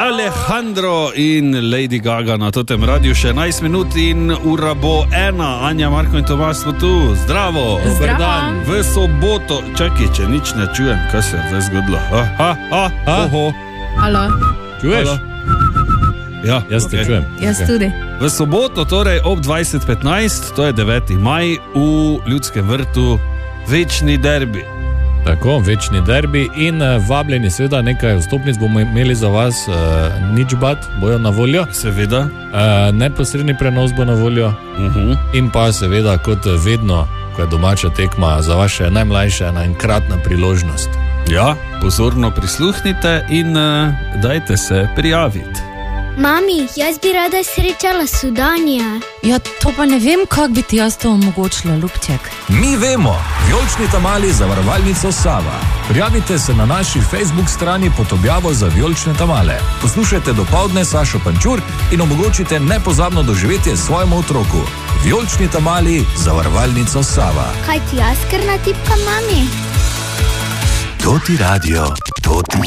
Alejandro in Lady Gaga na totem radiju, še 11 minut in ura bo 1. Anja, Marko in Tomaž smo tu. Zdravo. Dober dan. V soboto, čakaj, če nič ne čujem, kaj se je zgodilo. Halo. Čuješ? Halo? Ja, jaz te čujem. Jaz tudi. V soboto, torej ob 20:15, to je 9. maj, v Ljudskem vrtu večni derbi. Tako, večni derbi in vabljeni, seveda nekaj vstopnic bomo imeli za vas, nič bat, bojo na voljo. Seveda. Neposredni prenos bo na voljo in pa seveda kot vedno, ko je domača tekma, za vaše najmlajše ena enkratna priložnost. Ja, pozorno prisluhnite in dajte se prijaviti. Mami, jaz bi rada srečala Sudanija. Ja, to pa ne vem, kako bi ti jaz to omogočila, Ljubček. Mi vemo, vijolični tamali zavarovalnico Sava. Prijavite se na naši Facebook strani pod objavo za vijolične tamale. Poslušajte dopoldne Sašo Pančur in omogočite nepozabno doživetje svojemu otroku. Vijolični tamali zavarovalnico Sava. Kaj ti jaz kar natipkam, mami? To ti radio, to ti